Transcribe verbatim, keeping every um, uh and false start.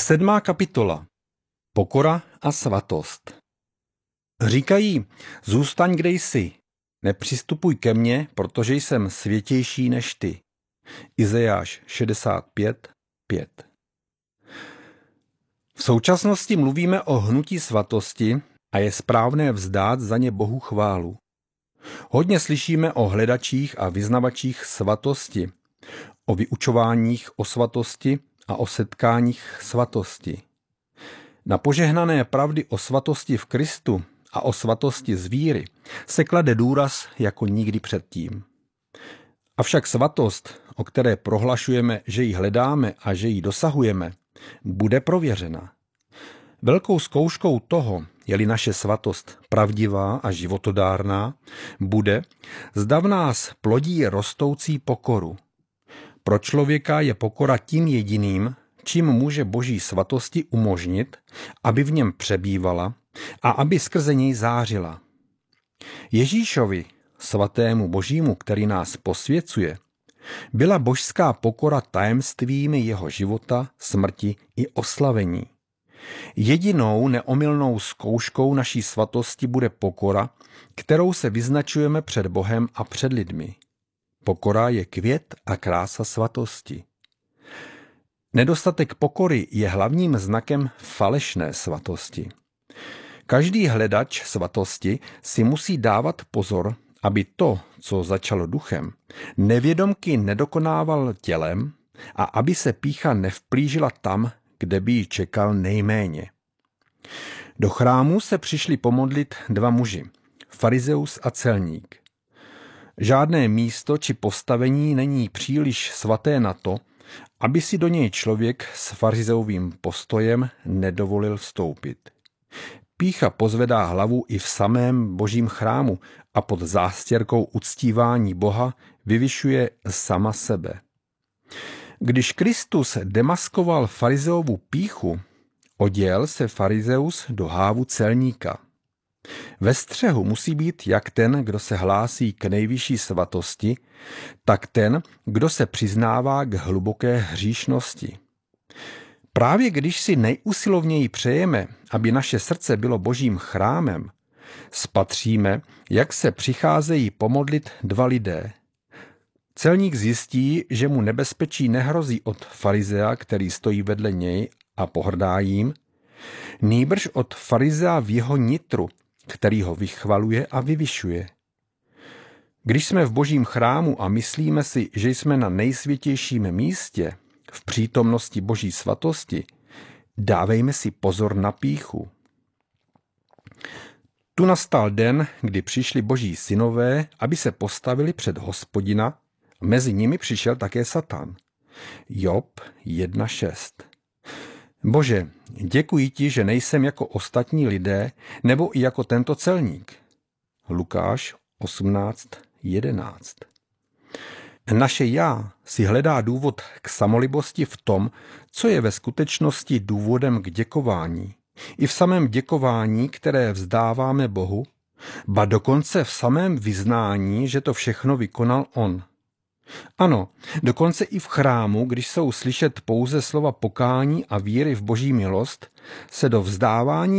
Sedmá kapitola. Pokora a svatost. Říkají, zůstaň, kde jsi, nepřistupuj ke mně, protože jsem světější než ty. Izajáš šedesát pět pět. V současnosti mluvíme o hnutí svatosti a je správné vzdát za ně Bohu chválu. Hodně slyšíme o hledačích a vyznavačích svatosti, o vyučováních o svatosti a o setkáních svatosti. Na požehnané pravdy o svatosti v Kristu a o svatosti z víry se klade důraz jako nikdy předtím. Avšak svatost, o které prohlašujeme, že ji hledáme a že ji dosahujeme, bude prověřena. Velkou zkouškou toho, je-li naše svatost pravdivá a životodárná, bude, zda v nás plodí rostoucí pokoru. Pro člověka je pokora tím jediným, čím může Boží svatosti umožnit, aby v něm přebývala a aby skrze něj zářila. Ježíšovi, svatému Božímu, který nás posvěcuje, byla božská pokora tajemstvím jeho života, smrti i oslavení. Jedinou neomylnou zkouškou naší svatosti bude pokora, kterou se vyznačujeme před Bohem a před lidmi. Pokora je květ a krása svatosti. Nedostatek pokory je hlavním znakem falešné svatosti. Každý hledač svatosti si musí dávat pozor, aby to, co začalo duchem, nevědomky nedokonával tělem a aby se pýcha nevplížila tam, kde by ji čekal nejméně. Do chrámu se přišli pomodlit dva muži, farizeus a celník. Žádné místo či postavení není příliš svaté na to, aby si do něj člověk s farizeovým postojem nedovolil vstoupit. Pýcha pozvedá hlavu i v samém Božím chrámu a pod zástěrkou uctívání Boha vyvyšuje sama sebe. Když Kristus demaskoval farizeovu pýchu, oděl se farizeus do hávu celníka. Ve střehu musí být jak ten, kdo se hlásí k nejvyšší svatosti, tak ten, kdo se přiznává k hluboké hříšnosti. Právě když si nejusilovněji přejeme, aby naše srdce bylo Božím chrámem, spatříme, jak se přicházejí pomodlit dva lidé. Celník zjistí, že mu nebezpečí nehrozí od farizea, který stojí vedle něj a pohrdá jím, nýbrž od farizea v jeho nitru, který ho vychvaluje a vyvyšuje. Když jsme v Božím chrámu a myslíme si, že jsme na nejsvětějším místě, v přítomnosti Boží svatosti, dávejme si pozor na pýchu. Tu nastal den, kdy přišli Boží synové, aby se postavili před Hospodina, mezi nimi přišel také Satan. Job jedna šest. Bože, děkuji ti, že nejsem jako ostatní lidé, nebo i jako tento celník. Lukáš osmnáct jedenáct. Naše já si hledá důvod k samolibosti v tom, co je ve skutečnosti důvodem k děkování. I v samém děkování, které vzdáváme Bohu, ba dokonce v samém vyznání, že to všechno vykonal on. Ano, dokonce i v chrámu, když jsou slyšet pouze slova pokání a víry v Boží milost, se do vzdávání